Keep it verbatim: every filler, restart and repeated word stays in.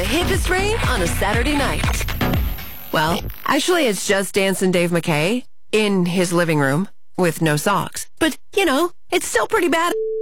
hippest rave on a Saturday night. Well, actually, it's just Dancin' Dave McKay in his living room with no socks. But, you know, it's still pretty bad.